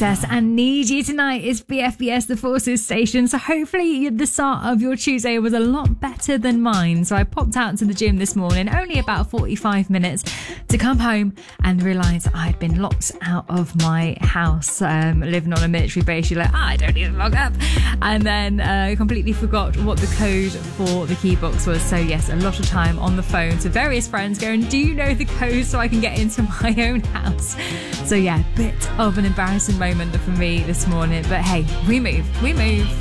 Excess and Need You Tonight is BFBS The Forces station. So hopefully the start of your Tuesday was a lot better than mine. So I popped out to the gym this morning, only about 45 minutes, to come home and realise I'd been locked out of my house. Living on a military base, you're like, I don't even log up. And then completely forgot what the code for the key box was. So yes, a lot of time on the phone to various friends going, do you know the code so I can get into my own house? So yeah, bit of an embarrassing moment for me this morning. But hey, we move.